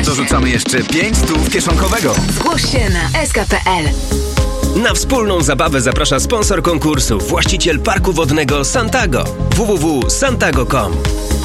dorzucamy jeszcze 500 kieszonkowego. Zgłoś się na sk.pl. Na wspólną zabawę zaprasza sponsor konkursu, właściciel parku wodnego Santago. www.santago.com.